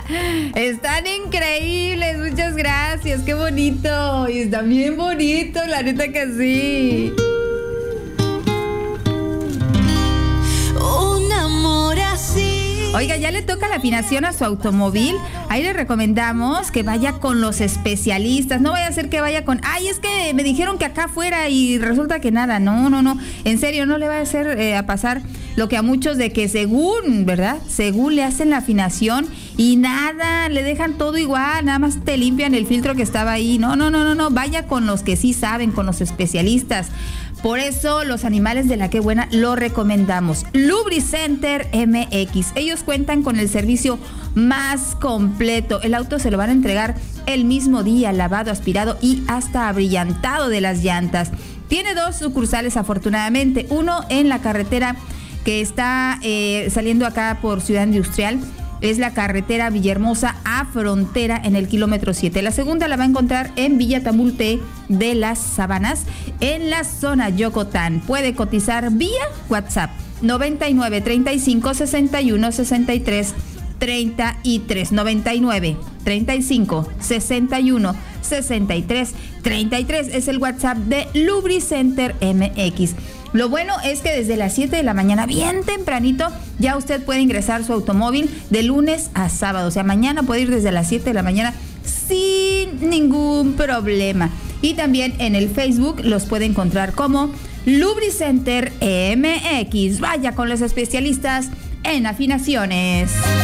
Están increíbles, muchas gracias, qué bonito. Y están bien bonitos, la neta que sí. Un amor así. Oiga, ya le toca la afinación a su automóvil. Ahí le recomendamos que vaya con los especialistas. No vaya a ser que vaya con, ay, es que me dijeron que acá fuera y resulta que nada. No. En serio, no le va a hacer a pasar lo que a muchos de que según, ¿verdad? Según le hacen la afinación y nada, le dejan todo igual, nada más te limpian el filtro que estaba ahí. No. Vaya con los que sí saben, con los especialistas. Por eso los animales de la Qué Buena lo recomendamos. Lubricenter MX. Ellos cuentan con el servicio más completo. El auto se lo van a entregar el mismo día, lavado, aspirado y hasta abrillantado de las llantas. Tiene 2 sucursales afortunadamente. Uno en la carretera que está saliendo acá por Ciudad Industrial. Es la carretera Villahermosa a Frontera en el kilómetro 7. La segunda la va a encontrar en Villa Tamulte de las Sabanas, en la zona Yocotán. Puede cotizar vía WhatsApp 99 35 61 63 33 99 35 61 63 33 es el WhatsApp de Lubricenter MX. Lo bueno es que desde las 7 de la mañana, bien tempranito, ya usted puede ingresar su automóvil de lunes a sábado. O sea, mañana puede ir desde las 7 de la mañana sin ningún problema. Y también en el Facebook los puede encontrar como Lubricenter MX. Vaya con los especialistas en afinaciones.